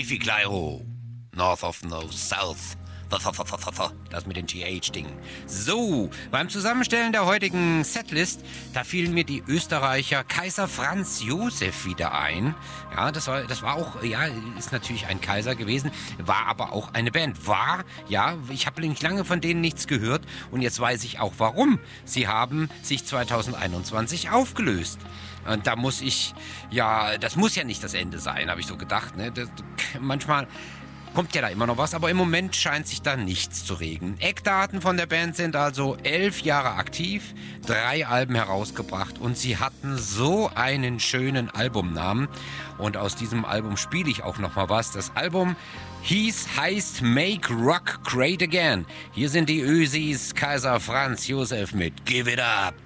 Biffy Clyro. North of no South. Das mit den GH-Dingen. So, beim Zusammenstellen der heutigen Setlist, da fielen mir die Österreicher Kaiser Franz Josef wieder ein. Ja, das war auch, ja, ist natürlich ein Kaiser gewesen, war aber auch eine Band. Ich habe nicht lange von denen nichts gehört und jetzt weiß ich auch warum. Sie haben sich 2021 aufgelöst. Und da muss das muss ja nicht das Ende sein, habe ich so gedacht. Ne? Manchmal kommt ja da immer noch was, aber im Moment scheint sich da nichts zu regen. Eckdaten von der Band sind also 11 Jahre aktiv, 3 Alben herausgebracht und sie hatten so einen schönen Albumnamen. Und aus diesem Album spiele ich auch noch mal was. Das Album heißt Make Rock Great Again. Hier sind die Ösis, Kaiser Franz Josef mit Give It Up.